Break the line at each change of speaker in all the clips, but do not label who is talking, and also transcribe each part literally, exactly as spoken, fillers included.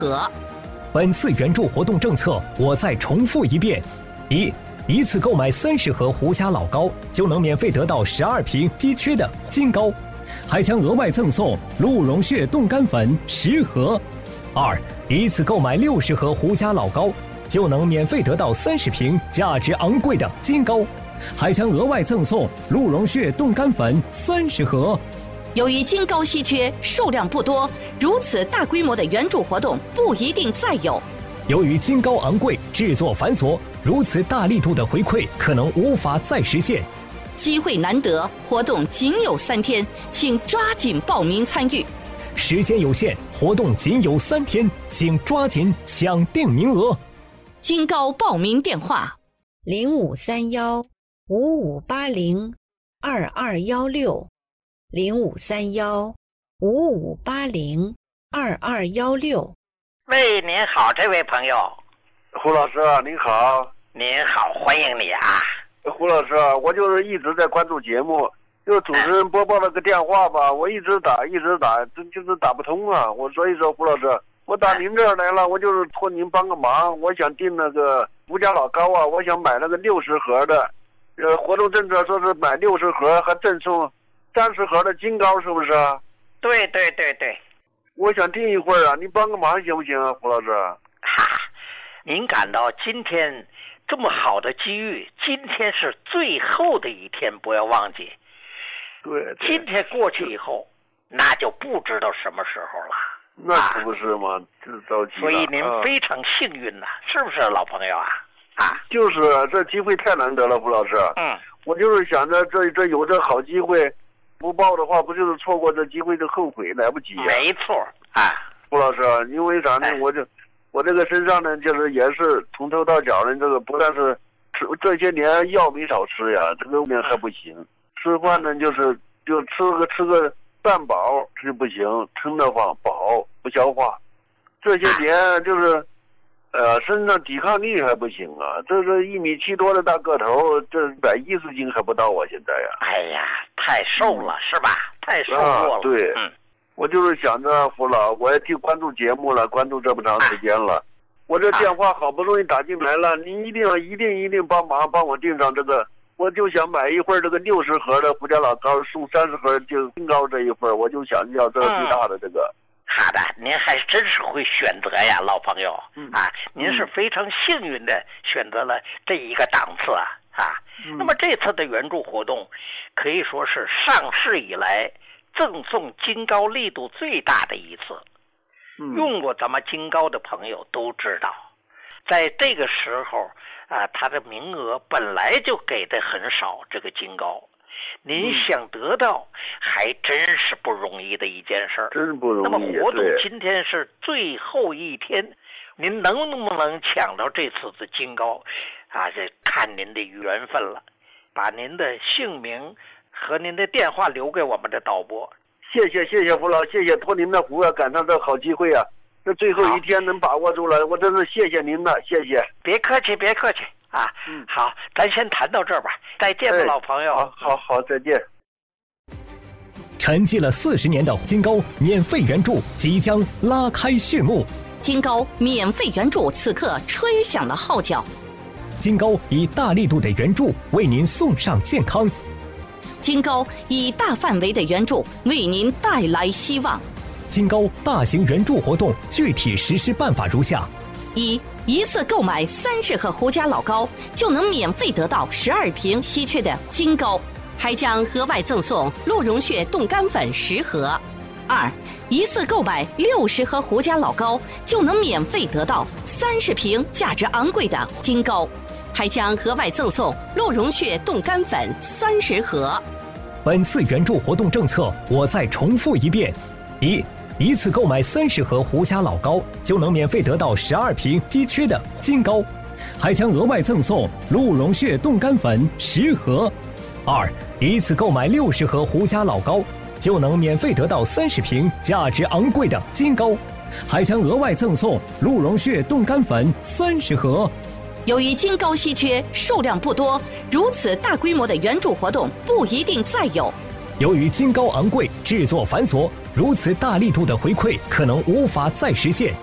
和。
本次援助活动政策，我再重复一遍：一、一次购买三十盒胡家老膏，就能免费得到十二瓶稀缺的金膏，还将额外赠送鹿茸血冻干粉十盒。二、一次购买六十盒胡家老膏，就能免费得到三十瓶价值昂贵的金膏，还将额外赠送鹿茸血冻干粉三十盒。
由于金膏稀缺，数量不多，如此大规模的援助活动不一定再有。
由于金膏昂贵，制作繁琐，如此大力度的回馈可能无法再实现。
机会难得，活动仅有三天，请抓紧报名参与。
时间有限，活动仅有三天，请抓紧抢定名额。
金膏报名电话：
零五三幺五五八零二二幺六。零五三幺五五八零二二幺六。
喂，您好，这位朋友。
胡老师您好。
您好，欢迎你啊。
胡老师，我就是一直在关注节目，就主持人播报了个电话吧，我一直打一直打，就就是打不通啊。我所以说胡老师，我打您这儿来了，我就是托您帮个忙，我想订那个胡家老膏啊，我想买那个六十盒的，呃，活动政策说是买六十盒还赠送三十盒的金膏，是不是？
对对对对，
我想订一会儿啊，您帮个忙行不行啊，胡老师？
哈，您感到今天这么好的机遇，今天是最后的一天，不要忘记。
对，对
今天过去以后，那就不知道什么时候了。
那可不是吗？这着急了。
所以您非常幸运呐、啊，是不是老朋友啊？啊，
就是这机会太难得了，胡老师。
嗯，
我就是想着这这有这好机会。不报的话，不就是错过这机会的后悔，来不及、啊。
没错啊，
胡老师，因为啥呢？哎、我这我这个身上呢，就是也是从头到脚呢，这个不但是吃这些年药没少吃呀，这个面还不行。嗯、吃饭呢，就是就吃个吃个半饱是不行，撑得慌饱不消化。这些年就是。呃，身上抵抗力还不行啊！这是一米七多的大个头，这一百一十斤还不到啊！现在呀，
哎呀，太瘦了、嗯、是吧？太瘦过了。
啊、对，
嗯，
我就是想着胡老，我也替关注节目了，关注这么长时间了，啊、我这电话好不容易打进来了，您一定要一定一定帮忙帮我订上这个，我就想买一份这个六十盒的胡家老膏，送三十盒就金膏这一份，我就想要这个最大的这个。
嗯好的，您还真是会选择呀，老朋友、嗯、啊！您是非常幸运的选择了这一个档次啊啊！嗯、那么这次的援助活动可以说是上市以来赠送金膏力度最大的一次。嗯、用过咱们金膏的朋友都知道，在这个时候啊，它的名额本来就给的很少，这个金膏。您想得到还真是不容易的一件事儿，
真不容易。
那么活动今天是最后一天，您能不能抢到这次的金膏啊？这看您的缘分了。把您的姓名和您的电话留给我们的导播。
谢谢谢谢胡老，谢谢托您的福啊，赶上这好机会啊！这最后一天能把握住了，我真是谢谢您了，谢谢。
别客气，别客气。啊，嗯，好，咱先谈到这儿吧，再见吧，哎、老朋友。
好，好，好，再见。
沉寂了四十年的金膏免费援助即将拉开序幕，
金膏免费援助此刻吹响了号角。
金膏以大力度的援助为您送上健康，
金膏以大范围的援助为您带来希望。
金膏大型援助活动具体实施办法如下：
一。一次购买三十盒胡家老膏，就能免费得到十二瓶稀缺的金膏，还将额外赠送鹿茸血冻干粉十盒。二，一次购买六十盒胡家老膏，就能免费得到三十瓶价值昂贵的金膏，还将额外赠送鹿茸血冻干粉三十盒。
本次援助活动政策，我再重复一遍：一。一次购买三十盒胡家老膏，就能免费得到十二瓶稀缺的金膏，还将额外赠送鹿茸血冻干粉十盒。二，一次购买六十盒胡家老膏，就能免费得到三十瓶价值昂贵的金膏，还将额外赠送鹿茸血冻干粉三十盒。
由于金膏稀缺，数量不多，如此大规模的援助活动不一定再有。
由于金膏昂贵，制作繁琐，如此大力度的回馈可能无法再实现。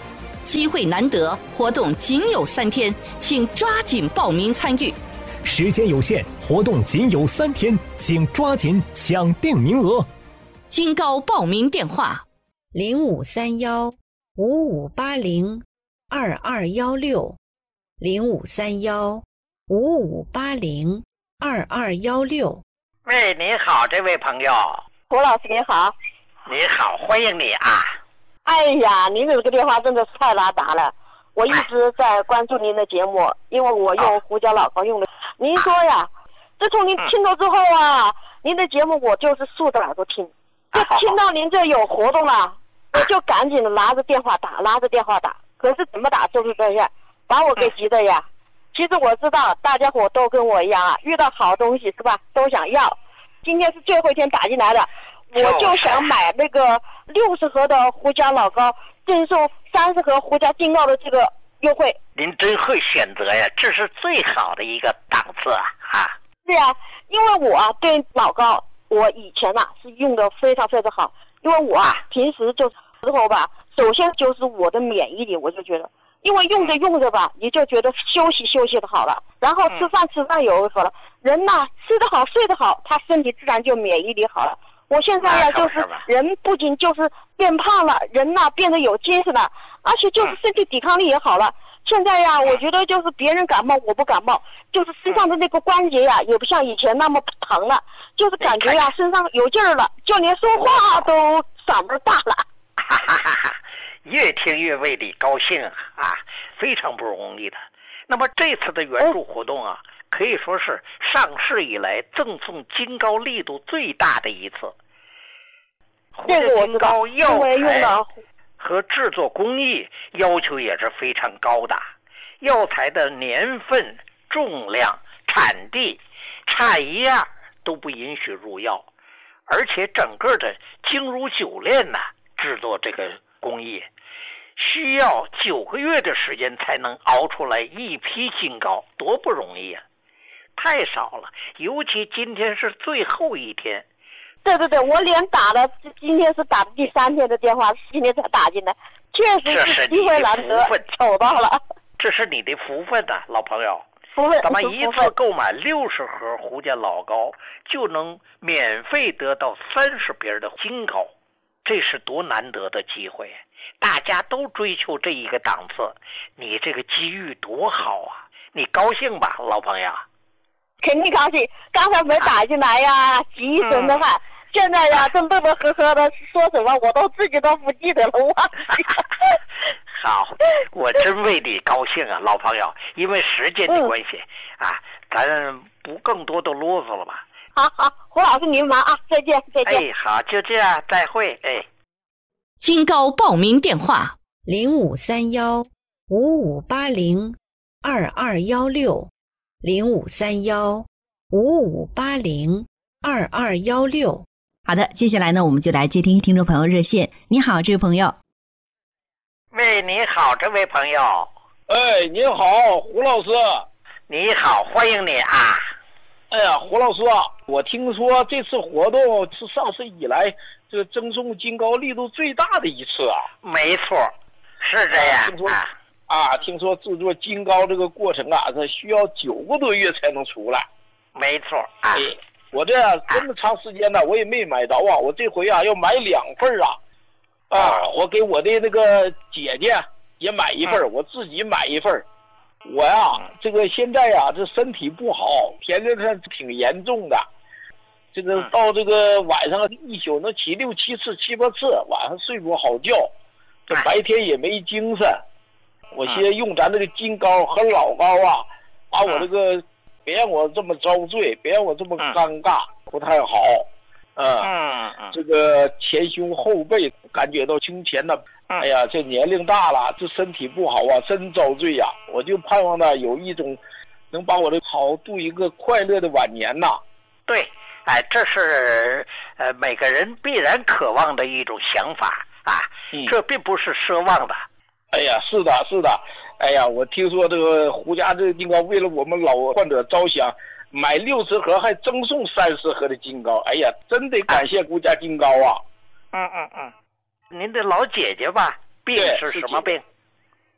机会难得，活动仅有三天，请抓紧报名参与。
时间有限，活动仅有三天，请抓紧抢定名额。
金高报名电话：
零五三幺五五八零二二幺六，零五三幺五五八零二二幺六。
喂，你好，这位朋友。
胡老师你好。
你好，欢迎你啊。
哎呀，您这个电话真的是太拉达了，我一直在关注您的节目，哎、因为我用胡椒老高用的。您说呀，自从您听了之后啊，嗯、您的节目我就是竖着耳朵听，就听到您这有活动了，我就赶紧的拿着电话打，拿着电话打，可是怎么打都是这样，把我给急的呀。嗯、其实我知道大家伙都跟我一样啊，遇到好东西是吧，都想要。今天是最后一天打进来的，我就想买那个六十盒的胡椒老高，赠送三十盒胡椒金高的这个优惠。
您真会选择呀，这是最好的一个档次啊！哈。
是呀，因为我啊对老高，我以前啊是用的非常非常好，因为我啊平时就时候吧，首先就是我的免疫力，我就觉得。因为用着用着吧，你就觉得休息休息的好了，然后吃饭吃饭有好了，人呐吃得好睡得好，他身体自然就免疫力好了。我现在呀，就是人不仅就是变胖了，人呐变得有精神了，而且就是身体抵抗力也好了。现在呀，我觉得就是别人感冒我不感冒，就是身上的那个关节呀也不像以前那么疼了，就是感觉呀身上有劲儿了，就连说话都嗓门大了。
哈哈哈哈。越听越为你高兴啊，非常不容易的。那么这次的援助活动啊，可以说是上市以来赠送金高力度最大的一次。
这个我知道，
药材和制作工艺要求也是非常高的，药材的年份、重量、产地差一样都不允许入药，而且整个的精如酒炼呐、啊，制作这个工艺需要九个月的时间才能熬出来一批金高，多不容易啊！太少了，尤其今天是最后一天。
对对对，我连打了，今天是打的第三天的电话，今天才打进来，确实是机会难得，瞅到了。
这是你的福分呐、啊，老朋友。
福分。
咱们一次购买六十盒胡家老高，就能免费得到三十瓶的金高。这是多难得的机会，大家都追求这一个档次，你这个机遇多好啊！你高兴吧，老朋友？
肯定高兴。刚才没打进来呀，急一身的汗。嗯、现在呀，正乐乐呵呵的，说什么我都自己都不记得了，忘记了。
好，我真为你高兴啊，老朋友。因为时间的关系、嗯、啊，咱不更多的啰嗦了吧？
好好，胡老师您忙啊，再见再见。
哎，好，就这样，再会。哎，
金高报名电话：
零五三幺五五八零二二幺六，零五三幺五五八零二二幺六。
好的，接下来呢，我们就来接听听众朋友热线。你好，这位朋友。
喂，你好，这位朋友。
哎，你好，胡老师。
你好，欢迎你啊。
哎呀，胡老师啊，我听说这次活动是上市以来这个赠送金高力度最大的一次啊。
没错，是这样。
听说啊，听说制作金高这个过程啊，这需要九个多月才能出来。
没错啊。
哎，我这这么长时间呢，我也没买着啊。我这回啊要买两份啊。啊，我给我的那个姐姐也买一份，嗯、我自己买一份。我呀，这个现在呀，这身体不好，天天上挺严重的。这个到这个晚上一宿能起六七次、七八次，晚上睡不好觉，这白天也没精神。我现在用咱这个金高和老高啊，把我这个别让我这么遭罪，别让我这么尴尬，不太好。嗯，这个前胸后背感觉到胸前的。哎呀，这年龄大了，这身体不好啊，真遭罪呀！我就盼望呢，有一种能把我的好度一个快乐的晚年呐。
对，哎，这是呃每个人必然渴望的一种想法啊，嗯、这并不是奢望的。
哎呀，是的，是的。哎呀，我听说这个胡家这个金高为了我们老患者着想，买六十盒还赠送三十盒的金高。哎呀，真得感谢胡家金高啊！
嗯嗯嗯。您的老姐姐吧，病是什么病？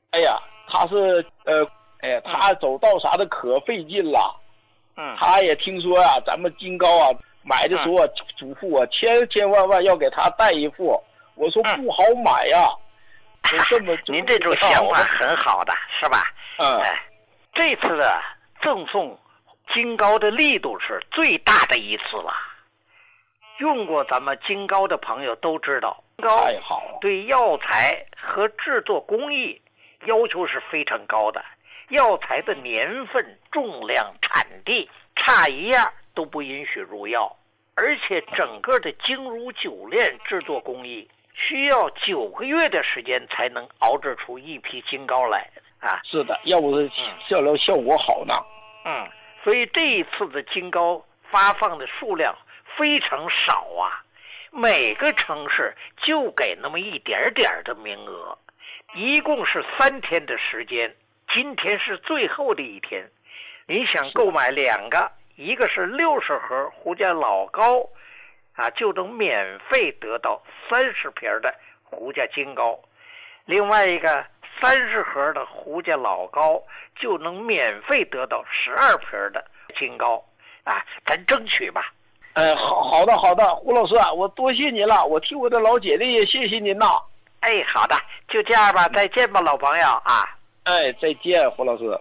哎呀，他是呃，哎呀，他走道啥的可费劲了。
嗯，
他也听说啊，咱们金高啊买的时候啊，嘱咐我千千万万要给他带一副。我说不好买呀、啊。我这么
您这种想法很好的，是吧？
嗯。
哎，这次的赠送金高的力度是最大的一次了。用过咱们金高的朋友都知道，金高
太好了，
对药材和制作工艺要求是非常高的。药材的年份、重量、产地差一样都不允许入药，而且整个的精乳酒炼制作工艺需要九个月的时间才能熬制出一批金高来啊！
是的，要不是效料效果好呢。
嗯，所以这一次的金高发放的数量非常少啊，每个城市就给那么一点点的名额，一共是三天的时间。今天是最后的一天，你想购买两个，一个是六十盒胡家老高，啊，就能免费得到三十瓶的胡家金高；另外一个三十盒的胡家老高就能免费得到十二瓶的金高，啊，咱争取吧。
哎，好好的好的，胡老师啊，我多谢您了，我替我的老姐姐也谢谢您呐。
哎，好的，就这样吧，再见吧，老朋友啊。
哎，再见，胡老师。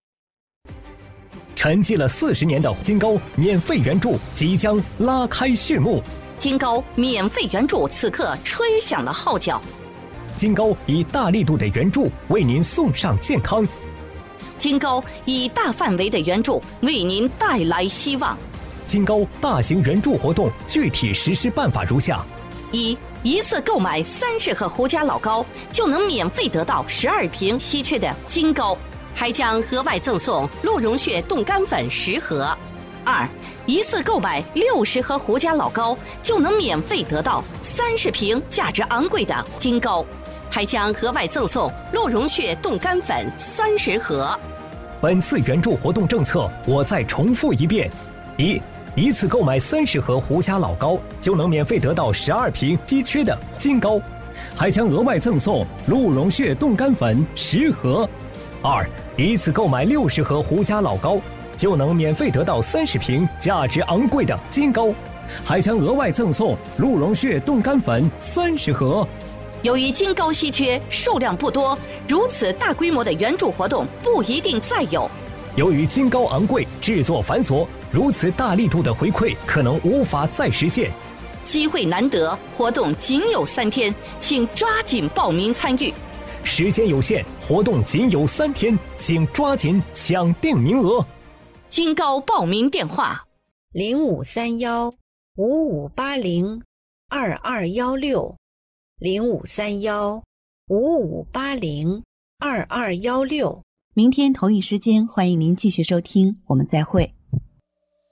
沉寂了四十年的金高免费援助即将拉开序幕，
金高免费援助此刻吹响了号角。
金高以大力度的援助为您送上健康，
金高以大范围的援助为您带来希望。
金高大型援助活动具体实施办法如下：
一、一次购买三十盒胡家老高，就能免费得到十二瓶稀缺的金高，还将额外赠送鹿茸血冻干粉十盒。二、一次购买六十盒胡家老高，就能免费得到三十瓶价值昂贵的金高，还将额外赠送鹿茸血冻干粉三十盒。
本次援助活动政策，我再重复一遍：一、一次购买三十盒胡家老高，就能免费得到十二瓶稀缺的金高，还将额外赠送鹿茸血冻干粉十盒。二、一次购买六十盒胡家老高，就能免费得到三十瓶价值昂贵的金高，还将额外赠送鹿茸血冻干粉三十盒。
由于金高稀缺，数量不多，如此大规模的援助活动不一定再有。
由于金高昂贵，制作繁琐，如此大力度的回馈可能无法再实现。
机会难得，活动仅有三天，请抓紧报名参与。
时间有限，活动仅有三天，请抓紧抢定名额。
金高报名电话：
零五三幺五五八零二二幺六，零五三幺五五八零二二幺六。
明天同一时间，欢迎您继续收听，我们再会。